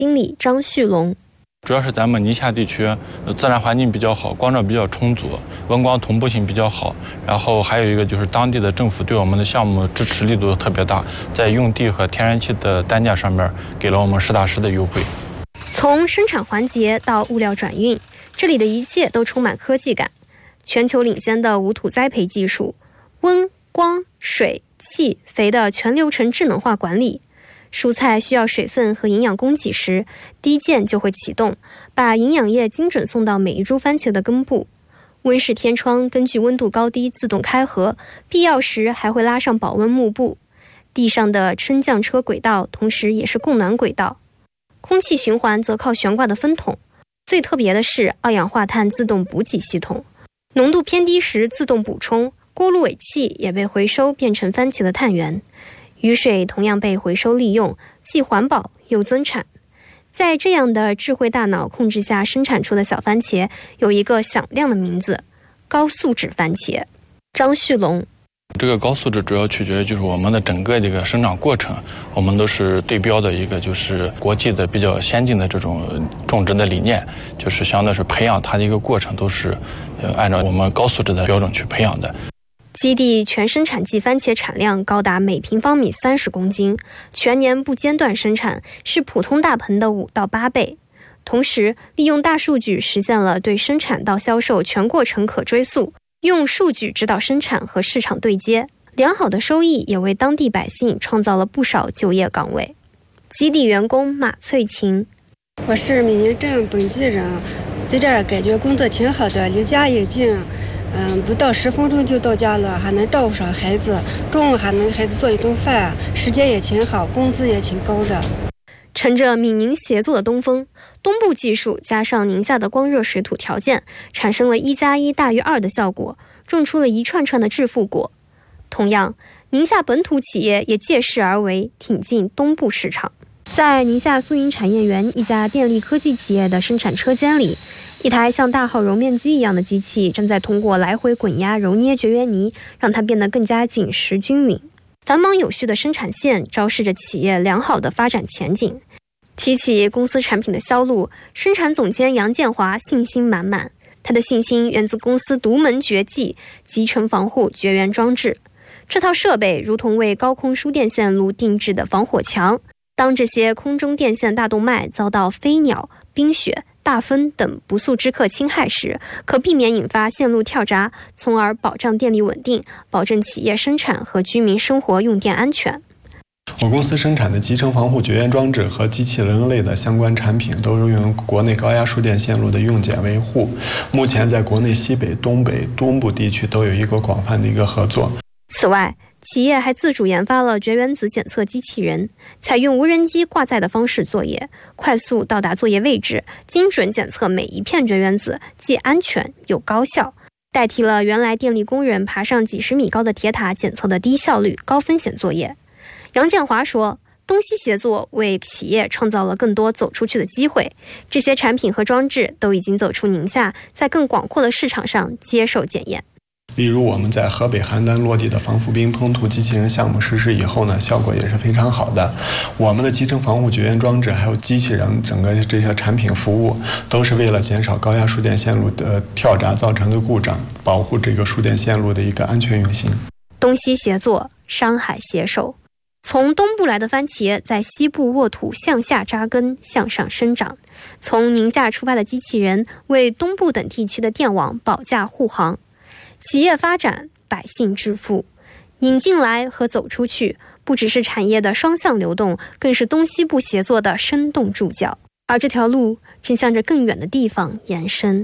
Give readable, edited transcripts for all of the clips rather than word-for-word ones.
经理张旭龙。 主要是咱们宁夏地区自然环境比较好，光照比较充足，温光同步性比较好。然后还有一个就是当地的政府对我们的项目支持力度特别大，在用地和天然气的单价上面给了我们实打实的优惠。 从生产环节到物料转运，这里的一切都充满科技感。全球领先的无土栽培技术，温、光、水、气、肥的全流程智能化管理。蔬菜需要水分和营养供给时，第一键就会启动，把营养液精准送到每一株番茄的根部。温室天窗根据温度高低自动开合，必要时还会拉上保温幕布。地上的升降车轨道同时也是供暖轨道。空气循环则靠悬挂的分筒。最特别的是二氧化碳自动补给系统，浓度偏低时自动补充，锅炉尾气也被回收变成番茄的碳源。雨水同样被回收利用，既环保又增产。在这样的智慧大脑控制下生产出的小番茄有一个响亮的名字——高素质番茄。张旭龙： 这个高素质主要取决于就是我们的整个这个生长过程，我们都是对标的一个就是国际的比较先进的这种种植的理念，就是相当于是培养它的一个过程都是按照我们高素质的标准去培养的。 基地全生产季番茄产量高达每平方米30公斤，全年不间断生产，是普通大棚的5到8倍。同时，利用大数据实现了对生产到销售全过程可追溯，用数据指导生产和市场对接，良好的收益也为当地百姓创造了不少就业岗位。基地员工马翠琴： 我是闽宁镇本地人，在这儿感觉工作挺好的，离家也近。不到10分钟就到家了，还能照顾上孩子，中午还能给孩子做一顿饭，时间也挺好，工资也挺高的。 乘着闽宁协作的东风，东部技术加上宁夏的光热水土条件，产生了1+1大于2的效果，种出了一串串的致富果。同样，宁夏本土企业也借势而为，挺进东部市场。在宁夏苏营产业园一家电力科技企业的生产车间里，一台像大号揉面机一样的机器正在通过来回滚压揉捏绝缘泥，让它变得更加紧实均匀。繁忙有序的生产线昭示着企业良好的发展前景。提起公司产品的销路，生产总监杨建华信心满满。他的信心源自公司独门绝技——集成防护绝缘装置。这套设备如同为高空输电线路定制的防火墙。当这些空中电线大动脉遭到飞鸟、冰雪、大风等不速之客侵害时，可避免引发线路跳闸，从而保障电力稳定，保证企业生产和居民生活用电安全。 我公司生产的集成防护绝缘装置和机器人类的相关产品都是用于国内高压输电线路的用检维护。目前在国内西北、东北、东部地区都有一个广泛的一个合作。 此外，企业还自主研发了绝缘子检测机器人，采用无人机挂载的方式作业，快速到达作业位置，精准检测每一片绝缘子，既安全又高效，代替了原来电力工人爬上几十米高的铁塔检测的低效率、高风险作业。杨建华说，东西协作为企业创造了更多走出去的机会，这些产品和装置都已经走出宁夏，在更广阔的市场上接受检验。 例如我们在河北邯郸落地的防腐冰烹涂机器人项目实施以后呢，效果也是非常好的。我们的集成防护绝缘装置还有机器人整个这些产品服务，都是为了减少高压输电线路的跳闸造成的故障，保护这个输电线路的一个安全运行。 东西协作，山海携手。从东部来的番茄在西部沃土向下扎根，向上生长。从宁夏出发的机器人为东部等地区的电网保驾护航。企业发展，百姓致富。引进来和走出去，不只是产业的双向流动，更是东西部协作的生动注脚。而这条路正向着更远的地方延伸。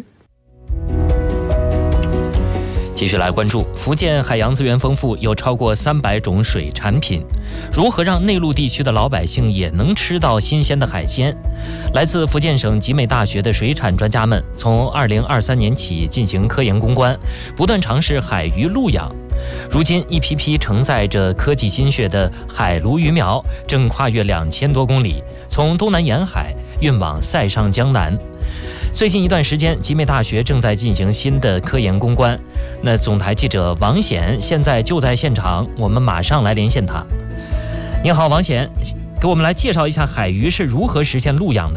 继续来关注福建海洋资源丰富，有超过300种水产品，如何让内陆地区的老百姓也能吃到新鲜的海鲜？来自福建省集美大学的水产专家们，从2023年起进行科研攻关，不断尝试海鱼陆养。如今，一批批承载着科技心血的海鲈鱼苗，正跨越2000多公里，从东南沿海运往塞上江南。最近一段时间，集美大学正在进行新的科研攻关。那总台记者王显现在就在现场，我们马上来连线他。你好，王显， 给我们来介绍一下海鱼是如何实现陆养的。